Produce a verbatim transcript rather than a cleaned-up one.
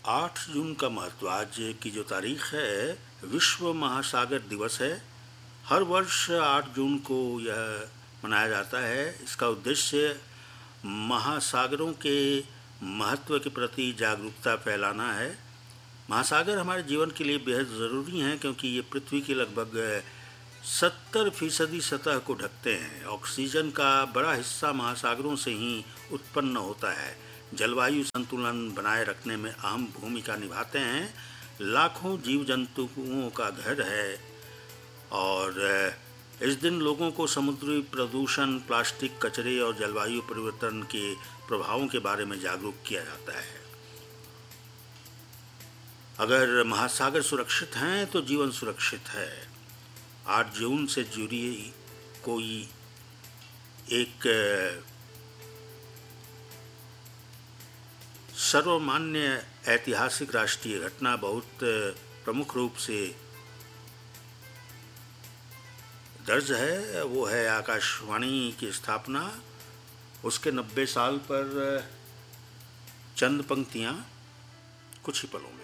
आठ जून का महत्व, आज की जो तारीख है विश्व महासागर दिवस है। हर वर्ष आठ जून को यह मनाया जाता है। इसका उद्देश्य महासागरों के महत्व के प्रति जागरूकता फैलाना है। महासागर हमारे जीवन के लिए बेहद ज़रूरी हैं क्योंकि ये पृथ्वी की लगभग सत्तर फीसदी सतह को ढकते हैं। ऑक्सीजन का बड़ा हिस्सा महासागरों से ही उत्पन्न होता है। जलवायु संतुलन बनाए रखने में अहम भूमिका निभाते हैं। लाखों जीव जंतुओं का घर है और इस दिन लोगों को समुद्री प्रदूषण, प्लास्टिक कचरे और जलवायु परिवर्तन के प्रभावों के बारे में जागरूक किया जाता है। अगर महासागर सुरक्षित हैं तो जीवन सुरक्षित है। आठ जून से जुड़ी कोई एक सर्वमान्य ऐतिहासिक राष्ट्रीय घटना बहुत प्रमुख रूप से दर्ज है, वो है आकाशवाणी की स्थापना। उसके नब्बे साल पर चंद पंक्तियाँ कुछ ही पलों में।